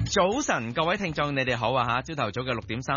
早晨，各位聽眾，你哋好啊吓！朝頭早嘅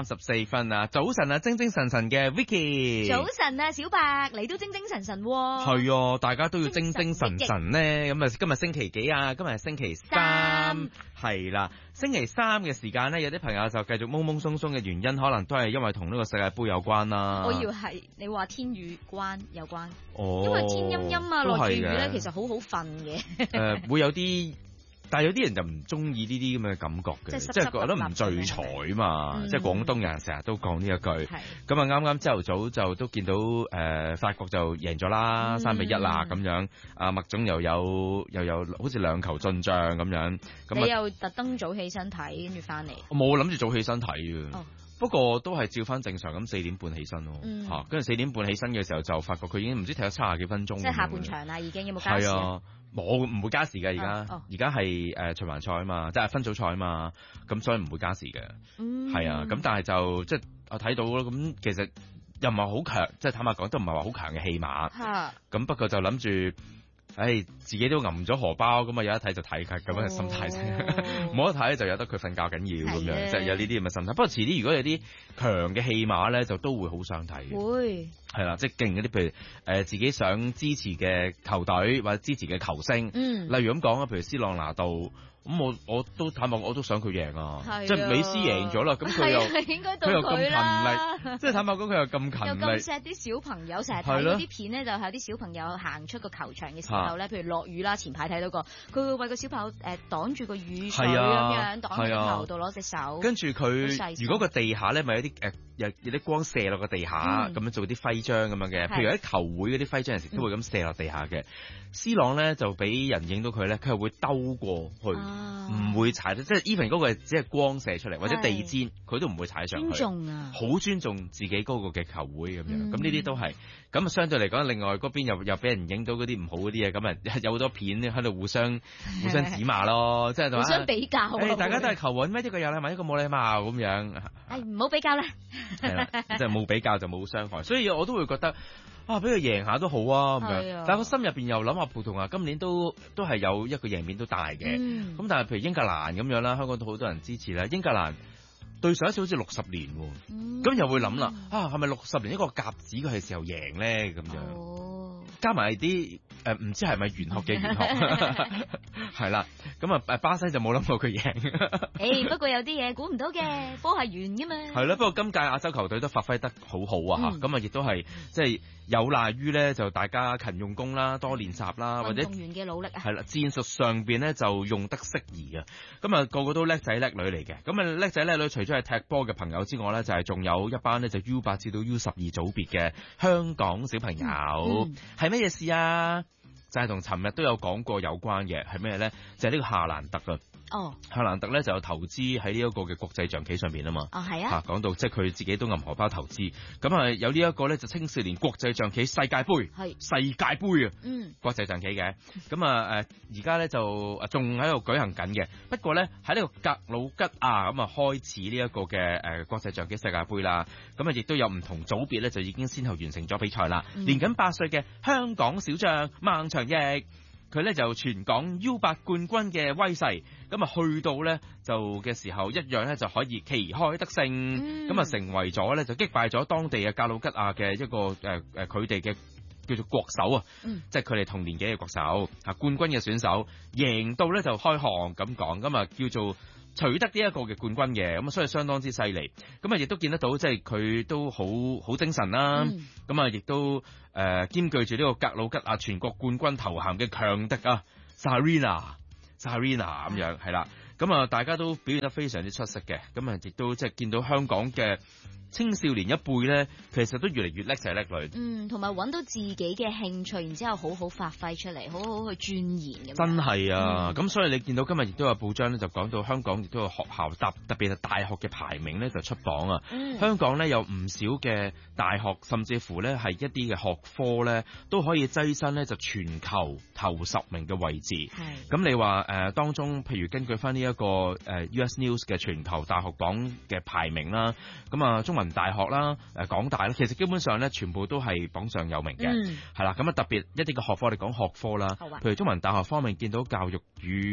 6:34啊，早晨啊，精精神神嘅 Vicky。 早晨啊，小白，你都精精神神喎。 係啊，大家都要精精神神咧。咁啊，今日星期幾啊？今日係星期三。係啦，星期三嘅時間咧，有啲朋友就繼續懵懵鬆鬆嘅原因，可能都係因為同呢個世界盃有關啦。 我以為係你話天雨有關。 哦。 因為天陰陰啊，落住雨咧，其實好好瞓嘅。 會有啲。但係有啲人就唔中意呢啲咁嘅感覺嘅，即係覺得唔聚財嘛。即係廣東人成日都講呢一句。咁啊，啱啱朝頭早就都見到法國就贏咗啦，3-1啦咁樣。阿麥總又有好似2球進帳咁樣。 你又特登早起身睇，跟住翻嚟。 我冇諗住早起身睇嘅。不過都係照翻正常咁4點半起身咯。跟住4點半起身嘅時候就發覺佢已經唔知踢咗30幾分鐘。即係下半場啦，已經有冇加時？ 係啊。冇，唔會加時嘅而家，而家係循環賽啊嘛，即係分組賽啊嘛，咁所以唔會加時嘅，係啊，咁但係就即係我睇到咯，咁其實又唔係好強，即係坦白講都唔係話好強嘅戲碼，咁不過就諗住，自己都揞咗荷包，咁啊有得睇就睇佢咁嘅心態啫，冇得睇就由得佢瞓覺緊要咁樣，即係有呢啲咁嘅心態。不過遲啲如果有啲強嘅戲碼咧，就都會好想睇。會。係啦，即係勁嗰啲，譬如自己想支持嘅球隊或者支持嘅球星，例如咁講啊，譬如斯朗拿度，咁我都坦白我都想佢贏啊，即係美斯贏咗啦，咁佢又咁勤力，即係坦白講佢又咁勤力，又咁錫啲小朋友，成日睇嗰啲片咧，就係啲小朋友行出個球場嘅時候咧，譬如落雨啦，前排睇到個，佢會為個小朋友擋住個雨水咁樣，擋喺頭度攞隻手， 跟住佢如果個地下咧咪有啲有啲光射落個地下咁樣做啲徽章咁樣嘅，譬如喺球會嗰啲徽章有時都會咁射落地下嘅。C 朗咧就俾人影到佢咧，佢係會兜過去，唔會踩到，即係 even 嗰個只係光射出嚟或者地氈，佢都唔會踩上去。尊重啊，好尊重自己嗰個嘅球會咁樣。咁呢啲都係咁啊。相對嚟講，另外嗰邊又俾人影到嗰啲唔好嗰啲嘢，咁啊有好多片喺度互相指罵咯，即係互相比較。 大家都係球運咩？一個有禮貌，一個冇禮貌咁樣。 唔好比較啦。 係啦，即係冇比較就冇傷害，所以我都會覺得俾佢贏下都好啊咁樣。但係我心入邊又諗下葡萄牙今年都係有一個贏面都大嘅。咁但係譬如英格蘭咁樣啦，香港都好多人支持啦。英格蘭對上一次好似60年，咁又會諗啦，係咪60年一個甲子佢係時候贏咧咁樣？加埋啲唔知係咪玄學嘅玄學，係啦。咁啊巴西就冇諗過佢贏。 不過有啲嘢估唔到嘅，波係圓㗎嘛。 係啦，不過今屆亞洲球隊都發揮得好好啊，咁啊亦都係即係有賴於咧就大家勤用功啦，多練習啦，或者運動員嘅努力啊。係啦，戰術上邊咧就用得適宜啊。咁啊個個都叻仔叻女嚟嘅。咁啊叻仔叻女除咗係踢波嘅朋友之外咧，就係仲有一班咧就 U8至到 U12組別嘅香港小朋友。係乜嘢事啊？就係同尋日都有講過有關嘅，係咩咧？就係呢個夏蘭特啊。夏蘭特咧就有投資喺呢一個嘅國際象棋上面啊嘛。係啊。講到即係佢自己都揞荷包投資，咁啊有呢一個咧就青少年國際象棋世界盃，世界盃啊。國際象棋嘅，咁啊而家咧就仲喺度舉行緊嘅。不過咧喺呢個格魯吉亞咁啊開始呢一個嘅國際象棋世界盃啦。咁啊亦都有唔同組別咧就已經先後完成咗比賽啦。年僅8歲嘅香港小將孟祥奕，佢咧就全港 U8 冠軍嘅威勢，咁啊去到咧就嘅時候一樣咧就可以旗開得勝，咁啊成為咗咧就擊敗咗當地嘅格魯吉亞嘅一個佢哋嘅叫做國手啊，即係佢哋同年紀嘅國手冠軍嘅選手，贏到咧就開行咁講，咁啊叫做取得呢一個嘅冠軍嘅，咁啊所以相當之犀利，咁啊亦都見得到即係佢都好精神啦，咁啊亦都兼具住呢個格魯吉亞全國冠軍頭銜嘅強敵啊 Sarina 咁樣係啦，咁啊大家都表現得非常之出色嘅，咁啊亦都即係見到香港嘅青少年一輩咧，其實都越嚟越叻仔叻女。 同埋揾到自己嘅興趣，然之後好好發揮出嚟，好好去鑽研咁。 真係啊！咁所以你見到今日亦都有報章咧，就講到香港亦都有學校特別係大學嘅排名咧就出榜啊。香港咧有唔少嘅大學，甚至乎咧係一啲嘅學科咧都可以躋身咧就全球頭10名嘅位置。咁你話當中，譬如根據翻呢一個US News 嘅全球大學榜嘅排名啦，咁啊中文大學啦、港大啦，其實基本上咧全部都係榜上有名嘅，係啦。咁啊特別一啲嘅學科，我哋講學科啦，譬如中文大學方面見到教育與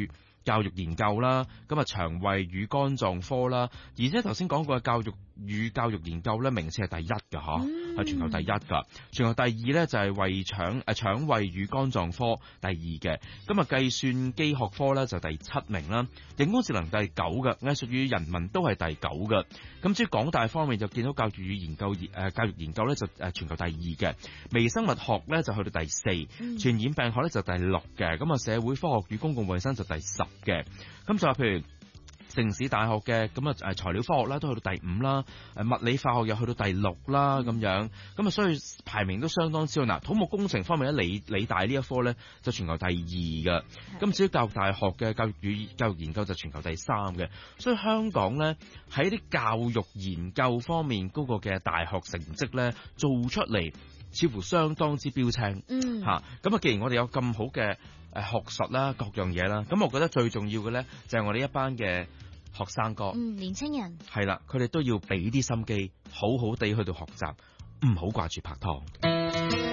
教育研究啦，咁啊腸胃與肝臟科啦，而且頭先講過嘅教育與教育研究咧，名次係第一㗎嚇，係全球第一㗎。全球第二咧就係腸胃與肝臟科第二嘅。咁啊計算機學科咧就第7名啦，人工智能第9嘅，藝術與人文都係第9嘅。咁至於港大方面就見到教育與教育研究咧就全球第2嘅，微生物學咧就去到第4，傳染病學咧就第6嘅，咁啊社會科學與公共衛生就第10嘅。咁就話譬如城市大學嘅咁啊材料科學啦都去到第5啦，物理化學又去到第6啦咁樣，咁啊所以排名都相當之好。嗱，土木工程方面咧，理大呢一科咧就全球第2嘅，咁至於教育大學嘅教育與教育研究就全球第3嘅，所以香港咧喺啲教育研究方面嗰個嘅大學成績咧做出嚟似乎相當之標青嚇。咁啊既然我哋有咁好嘅學術啦各樣嘢啦，咁我覺得最重要嘅咧就係我哋一班嘅學生哥， 年青人係啦，佢哋都要俾啲心機，好好地去到學習，唔好掛住拍拖。